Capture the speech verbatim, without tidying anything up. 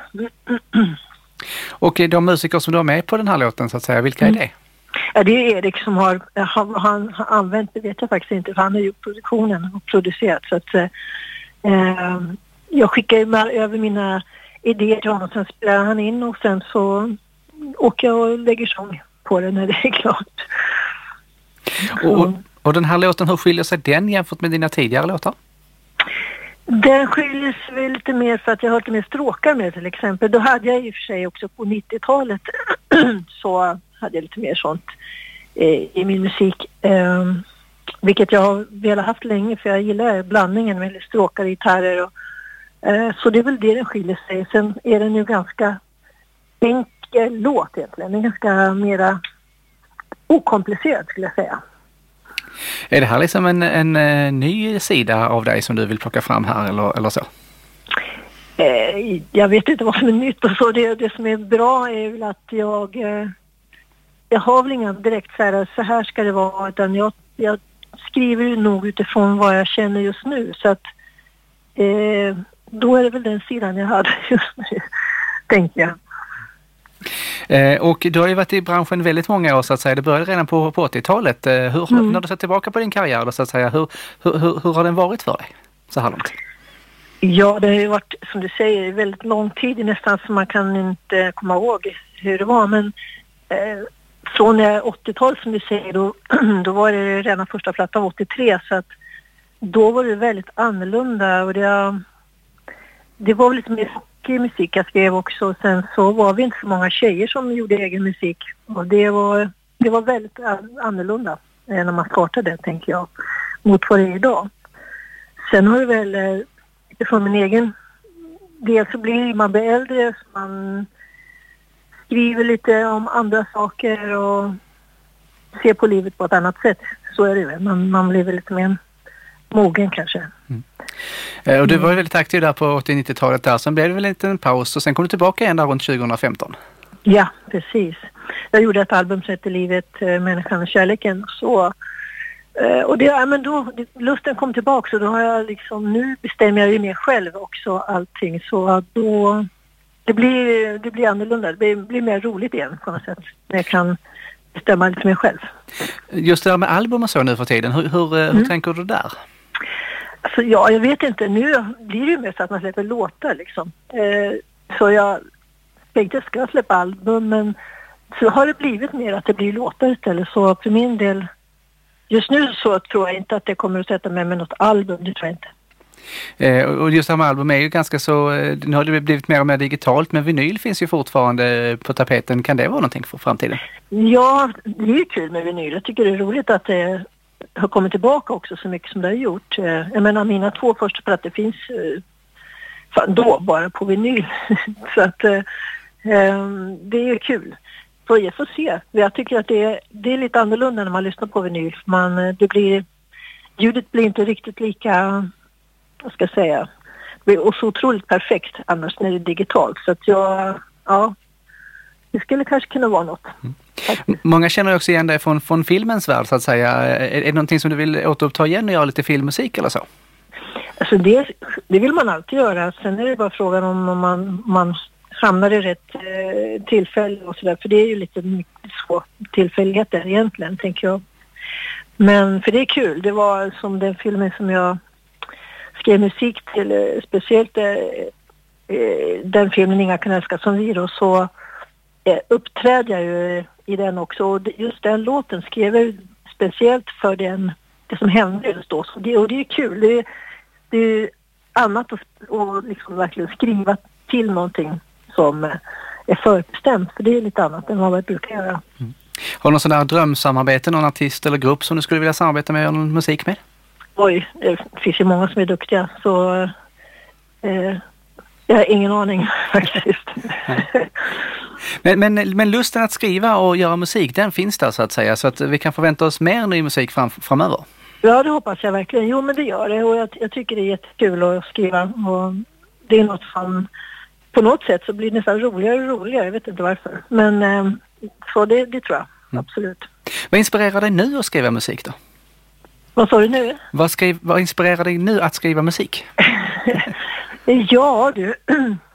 Och de musiker som du har med på den här låten så att säga, vilka är det? Ja, det är Erik som har, han, han har använt, det vet jag faktiskt inte, för han har gjort produktionen och producerat. Så att eh, jag skickar ju med, över mina idéer till honom, sen spelar han in och sen så åker jag och lägger sång på det när det är klart. Och, och, och den här låten, hur skiljer sig den jämfört med dina tidigare låtar? Den skiljer sig lite mer för att jag har lite mer stråkar med till exempel. Då hade jag i och för sig också på nittiotalet så hade jag lite mer sånt eh, i min musik. Eh, vilket jag har velat haft länge för jag gillar blandningen med stråkar, gitarrer och eh, så det är väl det den skiljer sig. Sen är den ju ganska enkel låt egentligen. Den är ganska mera okomplicerad skulle jag säga. Är det här liksom en, en, en ny sida av dig som du vill plocka fram här eller, eller så? Eh, jag vet inte vad som är nytt och så. Det, det som är bra är väl att jag eh, jag har väl inga direkt så här, så här ska det vara, utan jag, jag skriver ju nog utifrån vad jag känner just nu. Så att eh, då är det väl den sidan jag hade just nu, tänker jag. Eh, och du har ju varit i branschen väldigt många år så att säga. Det började redan på, på åttiotalet. Eh, hur, mm. När du ser tillbaka på din karriär då, så att säga, hur, hur, hur, hur har den varit för dig så här långt? Ja, det har ju varit, som du säger, väldigt lång tid nästan så man kan inte komma ihåg hur det var. Men eh, från åttiotalet som du säger, då, då var det redan första plattan åttiotre så att då var det väldigt annorlunda och det, det var lite mer musik jag skrev också. Sen så var vi inte så många tjejer som gjorde egen musik. Och det var, det var väldigt annorlunda när man startade, tänker jag, mot vad det är idag. Sen har det väl, från min egen del så blir man blir äldre, så man skriver lite om andra saker och ser på livet på ett annat sätt. Så är det väl. Man, man blir väl lite mer mogen kanske. Mm. Och du var ju väldigt aktiv där på åttio-nittiotalet där. Sen blev det väl en liten paus och sen kom du tillbaka igen där runt tjugohundrafemton. Ja, precis. Jag gjorde ett album som heter Livet, människan och kärleken. Så, och det, ja, men då, lusten kom tillbaka och då har jag liksom, nu bestämmer jag ju mer själv också allting. Så då, det blir, det blir annorlunda. Det blir, blir mer roligt igen på något sätt. När jag kan bestämma lite mer själv. Just det där med album och så nu för tiden. Hur, hur, mm. hur tänker du där? Alltså, ja, jag vet inte. Nu blir det ju mest att man släpper låtar liksom. Eh, så jag tänkte att jag ska släppa album, men så har det blivit mer att det blir låtar istället. Så för min del, just nu så tror jag inte att det kommer att sätta mig med något album, det tror jag inte. Eh, och just det här med album är ju ganska så, nu har det blivit mer och mer digitalt, men vinyl finns ju fortfarande på tapeten. Kan det vara någonting för framtiden? Ja, det är ju kul med vinyl. Jag tycker det är roligt att det har kommit tillbaka också så mycket som det har gjort. Jag menar, mina två första plattor finns fan, då bara på vinyl. Så att eh, det är ju kul. Så jag får se. Jag tycker att det är, det är lite annorlunda när man lyssnar på vinyl. Man, det blir, ljudet blir inte riktigt lika, vad ska jag säga, det blir så otroligt perfekt annars när det är digitalt. Så att jag, ja, det skulle kanske kunna vara något. Mm. Många känner också igen dig från, från filmens värld så att säga. Är, är det någonting som du vill återuppta igen och göra lite filmmusik eller så? Alltså det, det vill man alltid göra. Sen är det bara frågan om, om man, om man hamnar i rätt eh, tillfälle och sådär. För det är ju lite mycket svårt tillfälligheter egentligen, tänker jag. Men för det är kul. Det var som den filmen som jag skrev musik till, eh, speciellt eh, eh, den filmen Inga kan älska som vi då, så eh, uppträdde jag ju i den också. Och just den låten skrev jag speciellt för den, det som hände just då. Så det, och det är kul. Det, det är annat att och liksom verkligen skriva till någonting som är förbestämt. För det är lite annat än vad jag brukar göra. Mm. Har du någon sån där drömsamarbete, någon artist eller grupp som du skulle vilja samarbeta med och någon musik med? Oj, det finns ju många som är duktiga. Så eh, jag har ingen aning faktiskt. men, men, men lusten att skriva och göra musik, den finns där så att säga. Så att vi kan förvänta oss mer ny musik fram, framöver. Ja, det hoppas jag verkligen. Jo, men det gör det. Och jag, jag tycker det är jättekul att skriva. Och det är något som på något sätt så blir det nästan roligare och roligare. Jag vet inte varför. Men eh, så det, det tror jag. Mm. Absolut. Vad inspirerar dig nu att skriva musik då? Vad sa du nu? Vad, skriv, vad inspirerar dig nu att skriva musik? Ja, du.